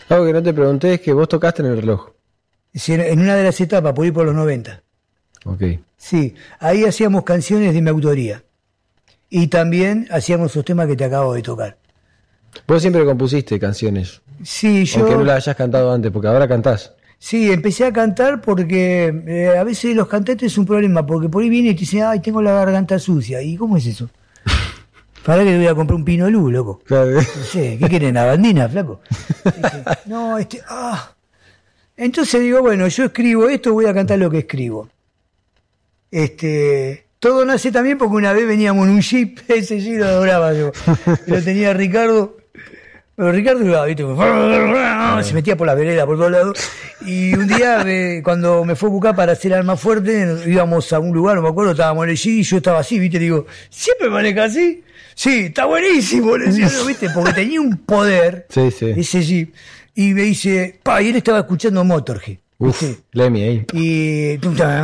Algo que no te pregunté es que vos tocaste en el reloj. Sí, en una de las etapas, por ir por los 90. Ok. Sí, ahí hacíamos canciones de mi autoría. Y también hacíamos esos temas que te acabo de tocar. Vos siempre compusiste canciones. Sí, yo... Aunque no las hayas cantado antes, porque ahora cantás. Sí, empecé a cantar porque a veces los cantantes es un problema, porque por ahí viene y te dice, ay, tengo la garganta sucia. ¿Y cómo es eso? ¿Para que le voy a comprar un pinolú, loco? Claro. No sé, ¿qué quieren? ¿La bandina, flaco? No, Entonces digo, bueno, yo escribo esto, voy a cantar lo que escribo. Todo nace también porque una vez veníamos en un jeep, ese jeep lo adoraba yo. Lo tenía Ricardo. Pero Ricardo iba, ¿viste? Se metía por la vereda, por todos lados. Y un día, cuando me fue a buscar para hacer Alma Fuerte, íbamos a un lugar, no me acuerdo, estábamos en el jeep y yo estaba así, ¿viste? Digo, ¿siempre maneja así? Sí, está buenísimo, le decía, ¿viste? Porque tenía un poder, sí. ese jeep. Y me dice, y él estaba escuchando Motorhead. Uf, ¿viste? Lemmy ahí. Y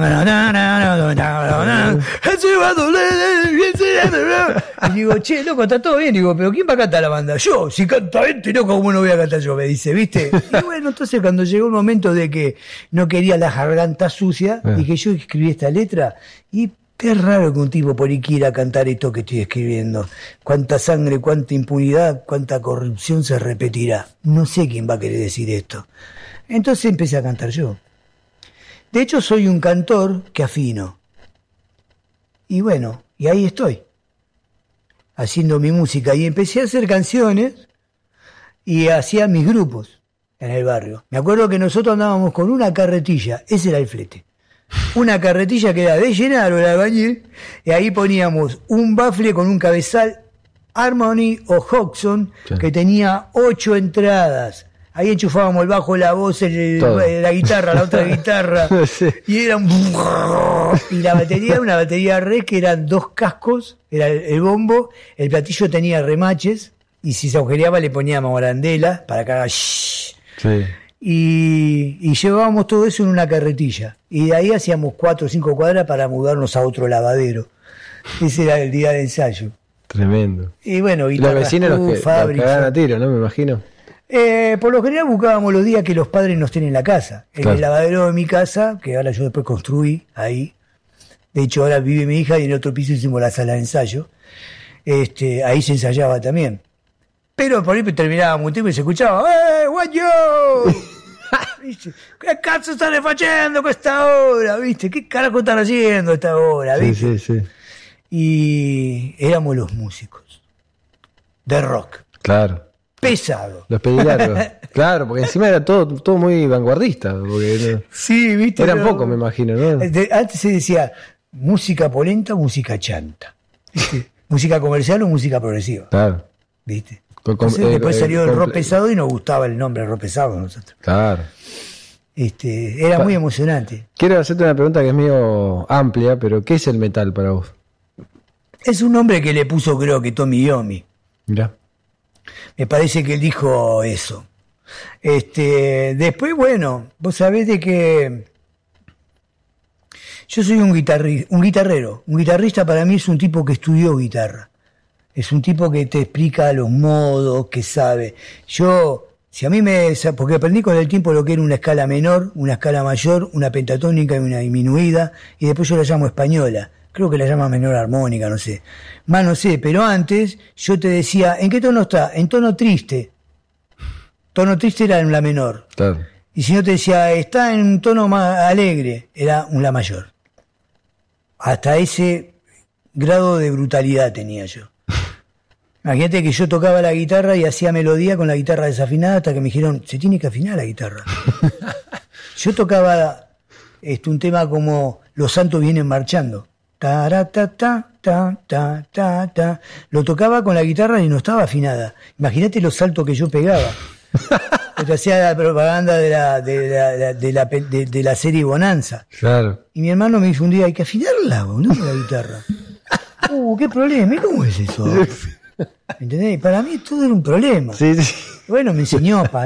digo, che, loco, está todo bien. Digo, pero ¿quién va a cantar la banda? Yo, si canta este, loco, ¿cómo no voy a cantar yo? Me dice, ¿viste? Y bueno, entonces cuando llegó el momento de que no quería la garganta sucia, dije, yo escribí esta letra y es raro que un tipo por ahí quiera cantar esto que estoy escribiendo. Cuánta sangre, cuánta impunidad, cuánta corrupción se repetirá. No sé quién va a querer decir esto. Entonces empecé a cantar yo. De hecho, soy un cantor que afino. Y bueno, y ahí estoy, haciendo mi música. Y empecé a hacer canciones y hacía mis grupos en el barrio. Me acuerdo que nosotros andábamos con una carretilla, ese era el flete. Una carretilla que era de Llenaro, el albañil, y ahí poníamos un bafle con un cabezal Harmony o Hodgson, sí, que tenía 8 entradas. Ahí enchufábamos el bajo, la voz, la guitarra, la otra guitarra, sí, y era y la batería era una batería re que eran 2 cascos, era el bombo, el platillo tenía remaches, y si se agujereaba le poníamos arandela para que haga shhh. Sí. Y llevábamos todo eso en una carretilla. Y de ahí hacíamos 4 o 5 cuadras para mudarnos a otro lavadero. Ese era el día de ensayo. Tremendo. Y bueno, y los vecinos los cagaban a tiro, ¿no? Me imagino. Por lo general buscábamos los días que los padres no estén en la casa. En el lavadero de mi casa, que ahora yo después construí ahí. De hecho, ahora vive mi hija y en el otro piso hicimos la sala de ensayo. Ahí se ensayaba también. Pero por ahí terminábamos un tiempo y se escuchaba, guayo! ¿Qué cazzo están facendo a esta hora? ¿Viste? ¿Qué carajo están haciendo a esta hora? ¿Viste? Sí. Y éramos los músicos de rock. Claro. Pesado. Los pedilargos. Claro, porque encima era todo muy vanguardista. Porque sí, ¿viste? Eran pocos, me imagino, ¿no? Antes se decía música polenta, música chanta. ¿Viste? Música comercial o música progresiva. Claro. ¿Viste? Entonces, después salió el rock pesado y nos gustaba el nombre rock pesado a nosotros. Claro. Era muy emocionante. Quiero hacerte una pregunta que es medio amplia, pero ¿qué es el metal para vos? Es un nombre que le puso, creo que Tommy Iommi. Ya. Me parece que él dijo eso. Después, bueno, vos sabés de que yo soy un guitarrero. Un guitarrista para mí es un tipo que estudió guitarra. Es un tipo que te explica los modos, que sabe. Si a mí porque aprendí con el tiempo lo que era una escala menor, una escala mayor, una pentatónica y una disminuida, y después yo la llamo española. Creo que la llama menor armónica, no sé. Más no sé, pero antes yo te decía, ¿en qué tono está? En tono triste. Tono triste era en la menor. Claro. Y si no te decía, está en un tono más alegre, era un la mayor. Hasta ese grado de brutalidad tenía yo. Imagínate que yo tocaba la guitarra y hacía melodía con la guitarra desafinada hasta que me dijeron, se tiene que afinar la guitarra. Yo tocaba un tema como Los Santos Vienen Marchando. Ta, ta, ta, ta, ta, ta, ta. Lo tocaba con la guitarra y no estaba afinada. Imagínate los saltos que yo pegaba. Yo hacía la propaganda de la serie Bonanza. Claro. Y mi hermano me dijo un día, hay que afinarla, ¿no? La guitarra. ¿Qué problema? ¿Y cómo es eso? ¿Entendés? Para mí todo era un problema. Sí. Bueno, me enseñó